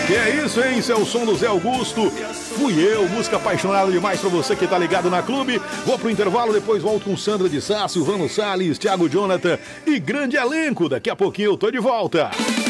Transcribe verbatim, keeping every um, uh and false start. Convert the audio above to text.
Que é isso, hein? Esse é o som do Zé Augusto. Fui eu, música apaixonada demais pra você que tá ligado na Clube. Vou pro intervalo, depois volto com Sandra de Sá, Silvano Salles, Thiago Jonathan e grande elenco. Daqui a pouquinho eu tô de volta.